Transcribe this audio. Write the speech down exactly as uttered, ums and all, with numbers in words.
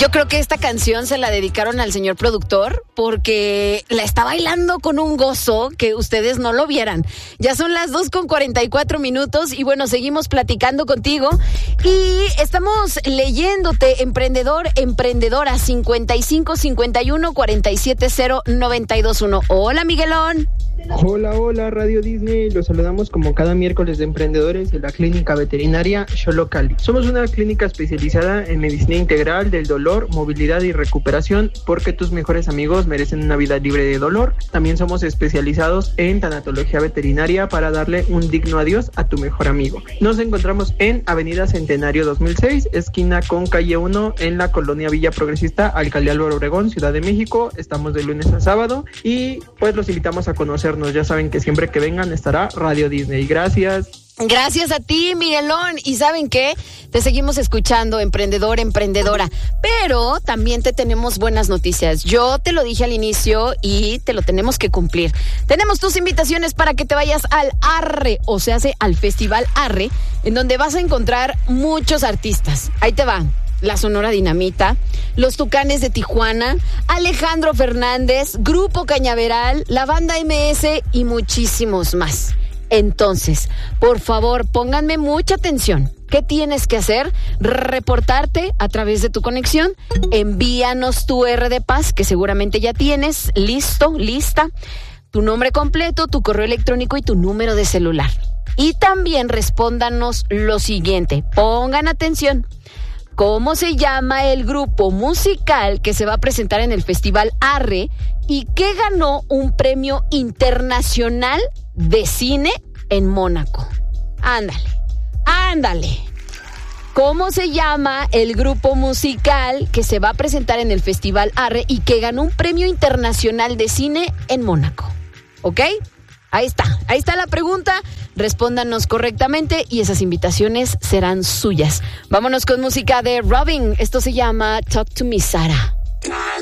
Yo creo que esta canción se la dedicaron al señor productor porque la está bailando con un gozo que ustedes no lo vieran. Ya son las dos con cuarenta y cuatro minutos y bueno, seguimos platicando contigo y estamos leyéndote, emprendedor, emprendedora, cincuenta y cinco, cincuenta y uno, cuarenta y siete, cero, noventa y dos, uno. Hola, Miguelón. Hola, hola, Radio Disney. Los saludamos como cada miércoles de emprendedores de la Clínica Veterinaria Xolocali. Somos una clínica especializada en medicina integral del dolor, movilidad y recuperación, porque tus mejores amigos merecen una vida libre de dolor. También somos especializados en tanatología veterinaria para darle un digno adiós a tu mejor amigo. Nos encontramos en Avenida Centenario dos mil seis, esquina con calle uno, en la colonia Villa Progresista, Alcaldía Álvaro Obregón, Ciudad de México. Estamos de lunes a sábado y pues los invitamos a conocer. Ya saben que siempre que vengan estará Radio Disney. Gracias. Gracias a ti, Miguelón. ¿Y saben qué? Te seguimos escuchando, emprendedor, emprendedora. Pero también te tenemos buenas noticias. Yo te lo dije al inicio y te lo tenemos que cumplir. Tenemos tus invitaciones para que te vayas al Arre, o se hace al Festival Arre, en donde vas a encontrar muchos artistas. Ahí te va. La Sonora Dinamita, Los Tucanes de Tijuana, Alejandro Fernández, Grupo Cañaveral, la Banda M S y muchísimos más. Entonces, por favor, pónganme mucha atención. ¿Qué tienes que hacer? Reportarte a través de tu conexión. Envíanos tu R de Paz, que seguramente ya tienes, listo, lista. Tu nombre completo, tu correo electrónico y tu número de celular. Y también respóndanos lo siguiente. Pongan atención. ¿Cómo se llama el grupo musical que se va a presentar en el Festival Arre y que ganó un premio internacional de cine en Mónaco? Ándale, ándale. ¿Cómo se llama el grupo musical que se va a presentar en el Festival Arre y que ganó un premio internacional de cine en Mónaco? ¿Ok? Ahí está, ahí está la pregunta. Respóndanos correctamente y esas invitaciones serán suyas. Vámonos con música de Robin. Esto se llama Talk to Me, Sara.